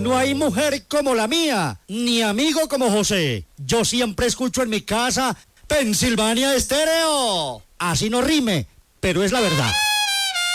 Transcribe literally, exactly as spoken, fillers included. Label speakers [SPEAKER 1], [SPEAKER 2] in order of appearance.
[SPEAKER 1] No hay mujer como la mía, ni amigo como José. Yo siempre escucho en mi casa Pensilvania Estéreo. Así no rime, pero es la verdad.